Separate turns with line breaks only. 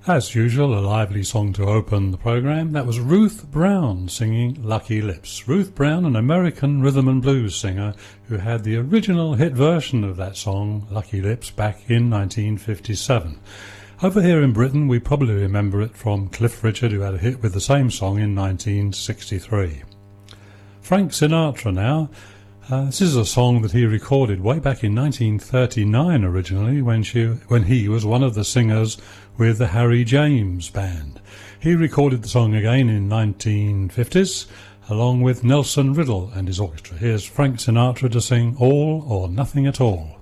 As usual, a lively song to open the programme. That was Ruth Brown singing Lucky Lips. Ruth Brown, an American rhythm and blues singer who had the original hit version of that song, Lucky Lips, back in 1957. Over here in Britain, we probably remember it from Cliff Richard, who had a hit with the same song in 1963. Frank Sinatra now. This is a song that he recorded way back in 1939 originally, when he was one of the singers with the Harry James Band. He recorded the song again in 1950s along with Nelson Riddle and his orchestra. Here's Frank Sinatra to sing All or Nothing at All.